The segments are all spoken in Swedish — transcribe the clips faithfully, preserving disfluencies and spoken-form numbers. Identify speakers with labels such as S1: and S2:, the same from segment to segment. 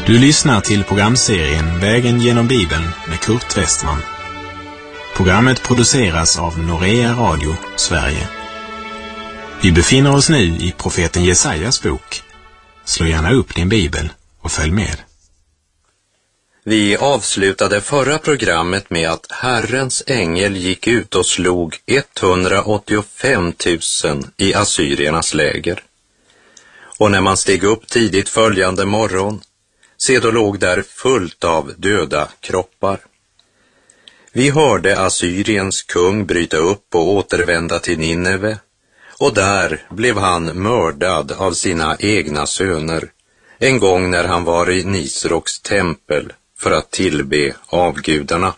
S1: Du lyssnar till programserien Vägen genom Bibeln med Kurt Westman. Programmet produceras av Norea Radio, Sverige. Vi befinner oss nu i profeten Jesajas bok. Slå gärna upp din bibel och följ med.
S2: Vi avslutade förra programmet med att Herrens ängel gick ut och slog etthundraåttiofem tusen i assyriernas läger. Och när man steg upp tidigt följande morgon, se då låg där fullt av döda kroppar. Vi hörde Assyriens kung bryta upp och återvända till Nineve, och där blev han mördad av sina egna söner, en gång när han var i Nisroks tempel för att tillbe avgudarna.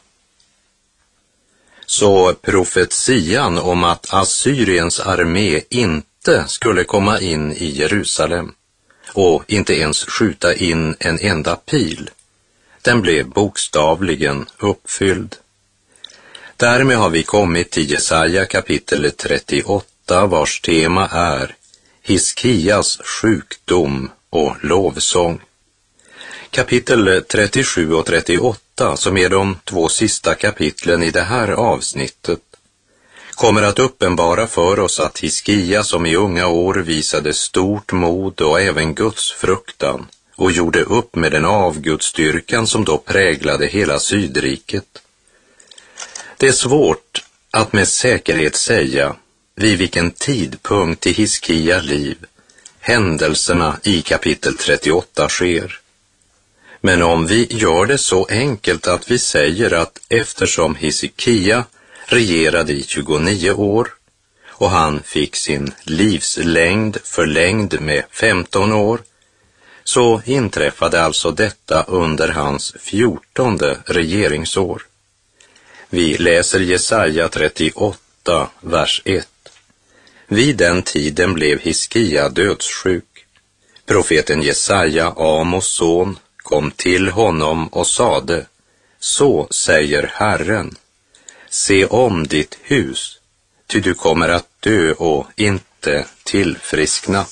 S2: Så profetian om att Assyriens armé inte skulle komma in i Jerusalem och inte ens skjuta in en enda pil, den blev bokstavligen uppfylld. Därmed har vi kommit till Jesaja kapitel trettioåtta, vars tema är Hiskias sjukdom och lovsång. Kapitel trettiosju och trettioåtta, som är de två sista kapitlen i det här avsnittet, kommer att uppenbara för oss att Hiskia, som i unga år visade stort mod och även Guds fruktan och gjorde upp med den avgudsstyrkan som då präglade hela Sydriket. Det är svårt att med säkerhet säga vid vilken tidpunkt i Hiskia liv händelserna i kapitel trettioåtta sker. Men om vi gör det så enkelt att vi säger att eftersom Hiskia regerade i tjugonio år och han fick sin livslängd förlängd med femton år, så inträffade alltså detta under hans fjortonde regeringsår. Vi läser Jesaja trettioåtta, vers ett. Vid den tiden blev Hiskia dödssjuk. Profeten Jesaja, Amos son, kom till honom och sade: Så säger Herren, se om ditt hus, ty du kommer att dö och inte tillfriskna.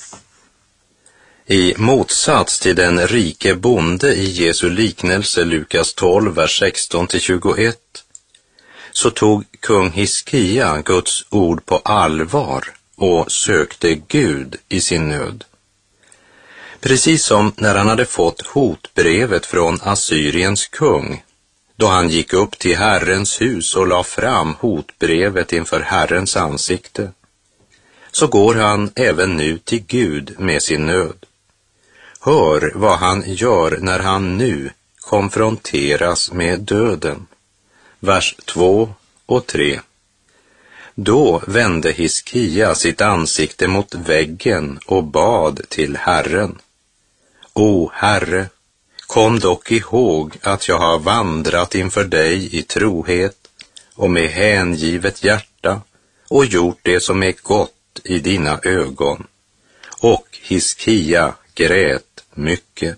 S2: I motsats till den rike bonde i Jesu liknelse Lukas tolv, vers sexton till tjugoett, så tog kung Hiskia Guds ord på allvar och sökte Gud i sin nöd. Precis som när han hade fått hotbrevet från Assyriens kung, då han gick upp till Herrens hus och la fram hotbrevet inför Herrens ansikte, så går han även nu till Gud med sin nöd. Hör vad han gör när han nu konfronteras med döden. Vers två och tre. Då vände Hiskia sitt ansikte mot väggen och bad till Herren. O Herre, kom dock ihåg att jag har vandrat inför dig i trohet och med hängivet hjärta och gjort det som är gott i dina ögon. Och Hiskia grät mycket.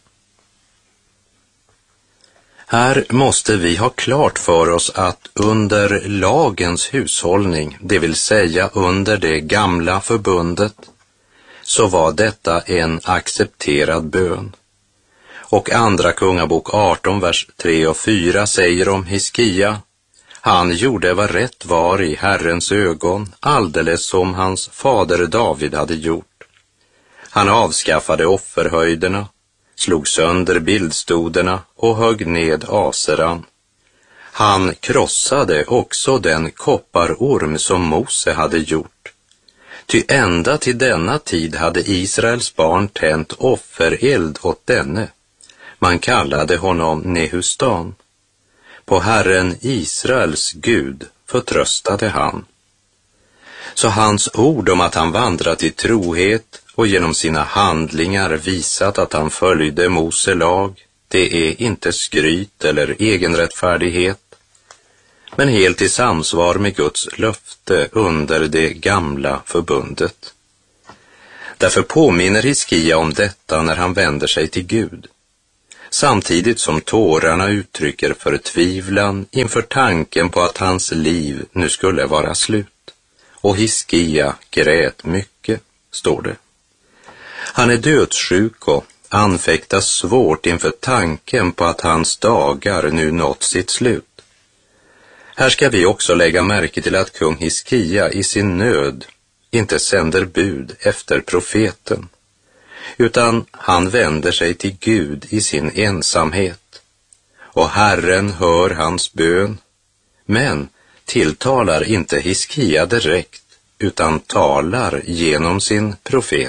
S2: Här måste vi ha klart för oss att under lagens hushållning, det vill säga under det gamla förbundet, så var detta en accepterad bön. Och andra kungabok arton, vers tre och fyra säger om Hiskia: han gjorde vad rätt var i Herrens ögon, alldeles som hans fader David hade gjort. Han avskaffade offerhöjderna, slog sönder bildstoderna och högg ned aseran. Han krossade också den kopparorm som Mose hade gjort. Ty ända till denna tid hade Israels barn tänt offereld åt denne. Man kallade honom Nehustan. På Herren Israels Gud förtröstade han. Så hans ord om att han vandrat i trohet och genom sina handlingar visat att han följde Mose lag, det är inte skryt eller egenrättfärdighet, men helt i samsvar med Guds löfte under det gamla förbundet. Därför påminner Hiskia om detta när han vänder sig till Gud, samtidigt som tårarna uttrycker förtvivlan inför tanken på att hans liv nu skulle vara slut. Och Hiskia grät mycket, står det. Han är dödssjuk och anfäktas svårt inför tanken på att hans dagar nu nått sitt slut. Här ska vi också lägga märke till att kung Hiskia i sin nöd inte sänder bud efter profeten, utan han vänder sig till Gud i sin ensamhet. Och Herren hör hans bön, men tilltalar inte Hiskia direkt, utan talar genom sin profet.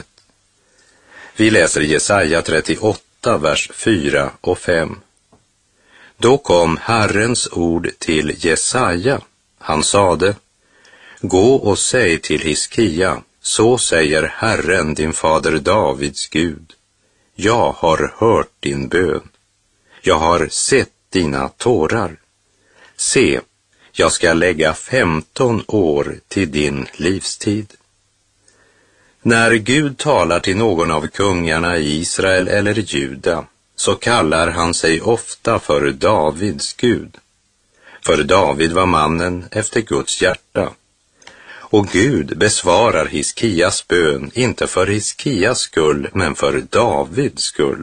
S2: Vi läser Jesaja trettioåtta, vers fyra och fem. Då kom Herrens ord till Jesaja. Han sade: Gå och säg till Hiskia, så säger Herren, din fader Davids Gud. Jag har hört din bön. Jag har sett dina tårar. Se, jag ska lägga femton år till din livstid. När Gud talar till någon av kungarna i Israel eller Juda, så kallar han sig ofta för Davids Gud. För David var mannen efter Guds hjärta. Och Gud besvarar Hiskias bön, inte för Hiskias skull, men för Davids skull.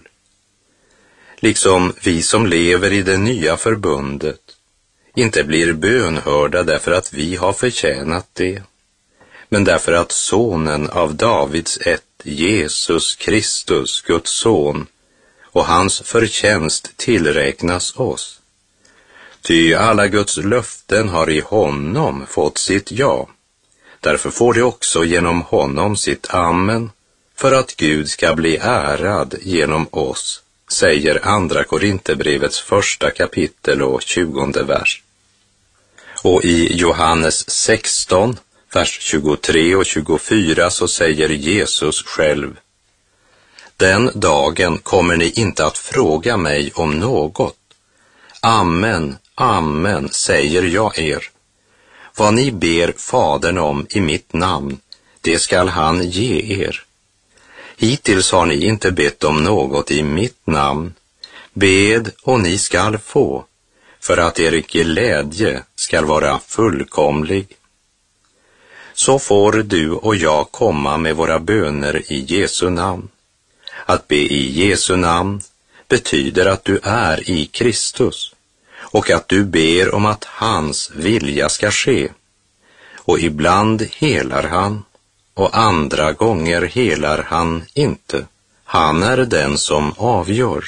S2: Liksom vi som lever i det nya förbundet inte blir bönhörda därför att vi har förtjänat det, men därför att sonen av Davids ett, Jesus Kristus, Guds son, och hans förtjänst tillräknas oss. Ty alla Guds löften har i honom fått sitt ja. Därför får det också genom honom sitt amen, för att Gud ska bli ärad genom oss, säger andra Korinthierbrevets första kapitel och tjugonde vers. Och i Johannes sexton, vers tjugotre och tjugofyra så säger Jesus själv: Den dagen kommer ni inte att fråga mig om något. Amen, amen, säger jag er. Vad ni ber Fadern om i mitt namn, det skall han ge er. Hittills har ni inte bett om något i mitt namn. Bed och ni skall få, för att er glädje skall vara fullkomlig. Så får du och jag komma med våra böner i Jesu namn. Att be i Jesu namn betyder att du är i Kristus och att du ber om att hans vilja ska ske. Och ibland helar han och andra gånger helar han inte. Han är den som avgör.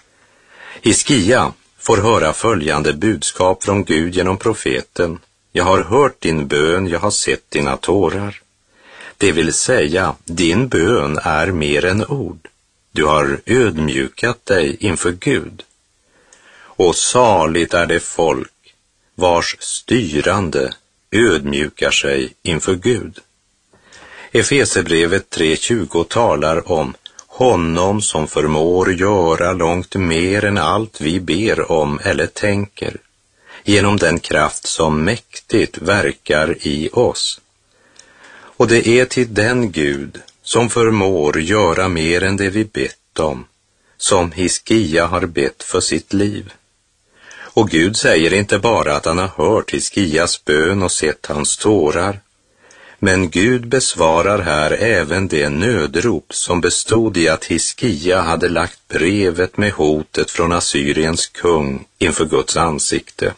S2: Hiskia får höra följande budskap från Gud genom profeten: Jag har hört din bön, jag har sett dina tårar. Det vill säga, din bön är mer än ord. Du har ödmjukat dig inför Gud. Och saligt är det folk vars styrande ödmjukar sig inför Gud. Efesierbrevet tre tjugo talar om honom som förmår göra långt mer än allt vi ber om eller tänker, genom den kraft som mäktigt verkar i oss. Och det är till den Gud som förmår göra mer än det vi bett om, som Hiskia har bett för sitt liv. Och Gud säger inte bara att han har hört Hiskias bön och sett hans tårar, men Gud besvarar här även det nödrop som bestod i att Hiskia hade lagt brevet med hotet från Assyriens kung inför Guds ansikte.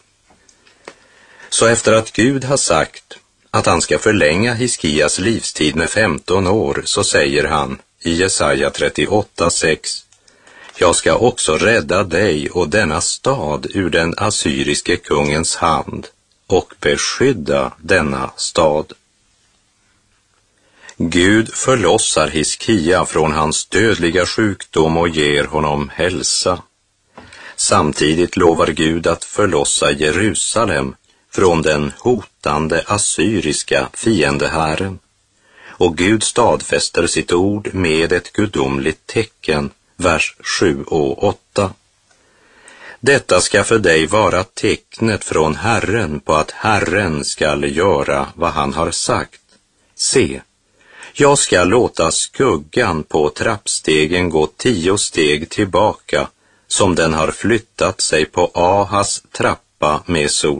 S2: Så efter att Gud har sagt att han ska förlänga Hiskias livstid med femton år, så säger han i Jesaja trettioåtta sex: Jag ska också rädda dig och denna stad ur den assyriske kungens hand och beskydda denna stad. Gud förlossar Hiskia från hans dödliga sjukdom och ger honom hälsa. Samtidigt lovar Gud att förlossa Jerusalem från den hotande assyriska fiendehären. Och Gud stadfäster sitt ord med ett gudomligt tecken, vers sju och åtta. Detta ska för dig vara tecknet från Herren på att Herren skall göra vad han har sagt. Se, jag ska låta skuggan på trappstegen gå tio steg tillbaka, som den har flyttat sig på Ahas trappa med sol.